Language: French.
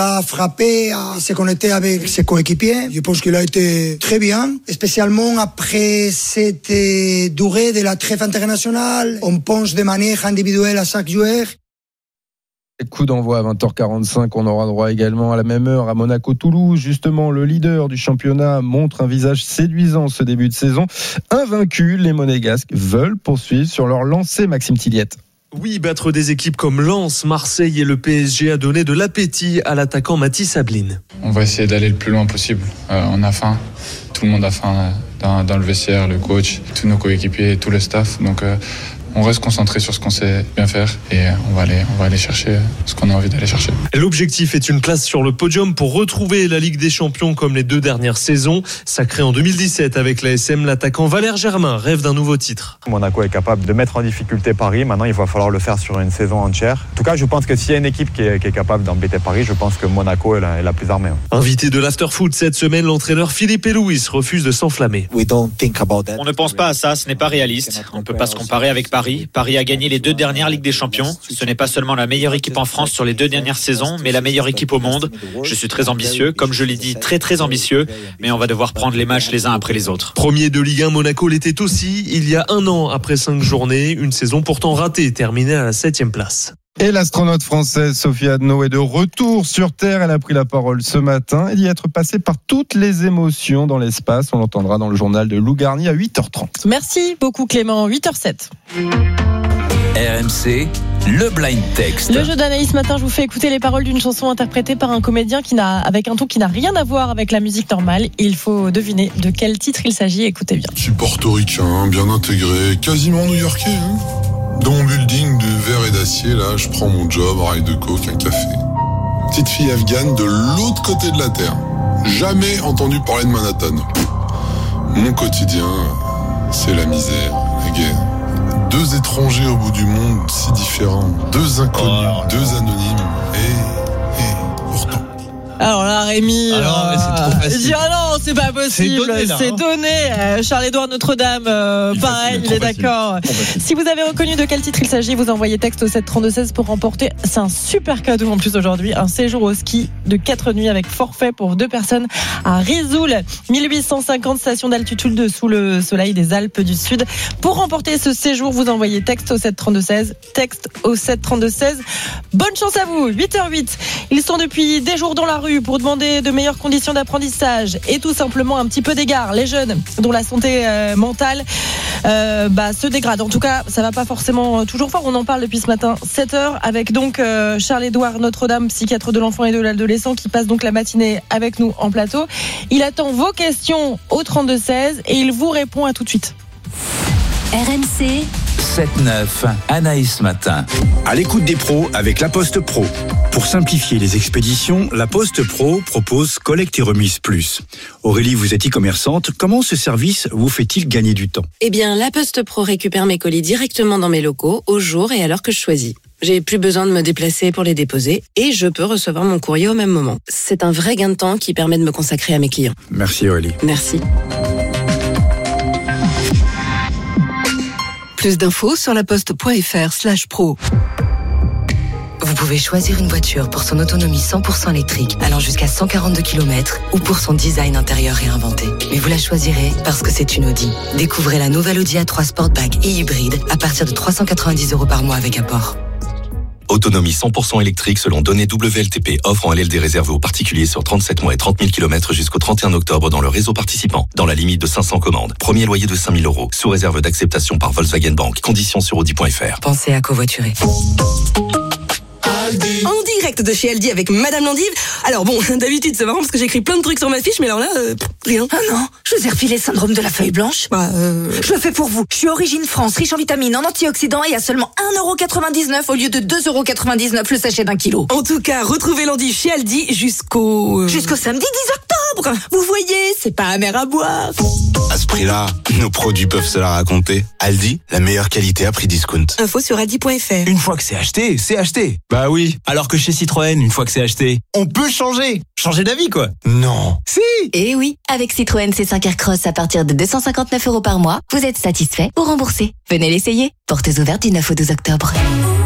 A frappé, à se connecter avec ses coéquipiers. Je pense qu'il a été très bien, spécialement après cette durée de la trêve internationale. On pense de manière individuelle à chaque joueur. Coup d'envoi à 20h45, on aura droit également à la même heure à Monaco-Toulouse. Justement, le leader du championnat montre un visage séduisant ce début de saison. Invaincus, les Monégasques veulent poursuivre sur leur lancée, Maxime Tilliette. Oui, battre des équipes comme Lens, Marseille et le PSG a donné de l'appétit à l'attaquant Mathis Ablin. On va essayer d'aller le plus loin possible. On a faim, tout le monde a faim dans le vestiaire, le coach, tous nos coéquipiers, tout le staff. Donc on reste concentré sur ce qu'on sait bien faire et on va aller chercher ce qu'on a envie d'aller chercher. L'objectif est une place sur le podium pour retrouver la Ligue des Champions comme les 2 dernières saisons. Sacré en 2017 avec l'ASM, l'attaquant Valère Germain rêve d'un nouveau titre. Monaco est capable de mettre en difficulté Paris. Maintenant, il va falloir le faire sur une saison entière. En tout cas, je pense que s'il y a une équipe qui est capable d'embêter Paris, je pense que Monaco est la plus armée. Invité de l'after-foot cette semaine, l'entraîneur Philippe Elouis refuse de s'enflammer. On ne pense pas à ça, ce n'est pas réaliste. On ne peut pas se comparer avec Paris. Paris a gagné les 2 dernières Ligues des Champions. Ce n'est pas seulement la meilleure équipe en France sur les 2 dernières saisons, mais la meilleure équipe au monde. Je suis très ambitieux, comme je l'ai dit, très très ambitieux, mais on va devoir prendre les matchs les uns après les autres. Premier de Ligue 1, Monaco l'était aussi, il y a 1 an après 5 journées, une saison pourtant ratée, terminée à la 7e place. Et l'astronaute française Sophie Adno est de retour sur Terre. Elle a pris la parole ce matin et dit être passée par toutes les émotions dans l'espace. On l'entendra dans le journal de Lou Garnier à 8h30. Merci beaucoup Clément, 8h07. RMC, le blind text. Le jeu d'Anaïs ce matin, je vous fais écouter les paroles d'une chanson interprétée par un comédien avec un ton qui n'a rien à voir avec la musique normale. Il faut deviner de quel titre il s'agit. Écoutez bien. Je suis portoricain, bien intégré, quasiment new-yorkais. Dans mon building de verre et d'acier, là, je prends mon job, un rail de coke, un café. Petite fille afghane de l'autre côté de la terre. Jamais entendu parler de Manhattan. Mon quotidien, c'est la misère, la guerre. 2 étrangers au bout du monde, si différents. 2 inconnus, 2 anonymes. Et pourtant. Alors là, Rémi, mais c'est trop facile. dit non, c'est pas possible, c'est donné. Charles-Édouard Notre-Dame, pareil, il est d'accord. Si vous avez reconnu de quel titre il s'agit, vous envoyez texte au 732-16 pour remporter. C'est un super cadeau en plus aujourd'hui, un séjour au ski de 4 nuits avec forfait pour 2 personnes à Risoul, 1850 stations d'altitude sous le soleil des Alpes du Sud. Pour remporter ce séjour, vous envoyez texte au 732-16, texte au 732-16. Bonne chance à vous. 8h08. Ils sont depuis des jours dans la rue pour demander de meilleures conditions d'apprentissage et tout simplement un petit peu d'égard. Les jeunes dont la santé mentale se dégrade. En tout cas, ça va pas forcément toujours fort. On en parle depuis ce matin, 7h, avec donc Charles-Édouard Notre-Dame, psychiatre de l'enfant et de l'adolescent, qui passe donc la matinée avec nous en plateau. Il attend vos questions au 32-16 et il vous répond. À tout de suite. RMC 7-9, Anaïs Matin. À l'écoute des pros avec La Poste Pro. Pour simplifier les expéditions, La Poste Pro propose collecte et remise plus. Aurélie, vous êtes e-commerçante. Comment ce service vous fait-il gagner du temps ? Eh bien, La Poste Pro récupère mes colis directement dans mes locaux, au jour et à l'heure que je choisis. J'ai plus besoin de me déplacer pour les déposer et je peux recevoir mon courrier au même moment. C'est un vrai gain de temps qui permet de me consacrer à mes clients. Merci Aurélie. Merci. Plus d'infos sur laposte.fr/pro. Vous pouvez choisir une voiture pour son autonomie 100% électrique, allant jusqu'à 142 km, ou pour son design intérieur réinventé. Mais vous la choisirez parce que c'est une Audi. Découvrez la nouvelle Audi A3 Sportback et hybride à partir de 390 € par mois avec apport. Autonomie 100% électrique selon données WLTP. Offre en LLD réservée aux particuliers sur 37 mois et 30 000 km jusqu'au 31 octobre dans le réseau participant. Dans la limite de 500 commandes. Premier loyer de 5 000 €. Sous réserve d'acceptation par Volkswagen Bank. Conditions sur Audi.fr. Pensez à covoiturer. En direct de chez Aldi avec Madame Landive. Alors bon, d'habitude c'est marrant parce que j'écris plein de trucs sur ma fiche, mais alors là, rien. Ah non, je vous ai refilé le syndrome de la feuille blanche. Je le fais pour vous. Je suis Origine France, riche en vitamines, en antioxydants et à seulement 1,99 € au lieu de 2,99 € le sachet d'1 kilo. En tout cas, retrouvez Landive chez Aldi jusqu'au samedi 10 octobre. Vous voyez, c'est pas amer à boire. À ce prix-là, nos produits peuvent se la raconter. Aldi, la meilleure qualité à prix discount. Info sur aldi.fr. Une fois que c'est acheté, c'est acheté. Bah oui, alors que chez Citroën, une fois que c'est acheté, on peut changer d'avis quoi. Non. Si. Et oui, avec Citroën C5 Aircross à partir de 259 € par mois, vous êtes satisfait ou remboursé. Venez l'essayer. Portes ouvertes du 9 au 12 octobre.